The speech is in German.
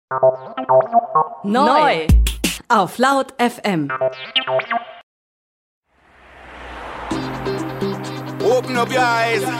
Neu auf Laut FM. Open up your eyes.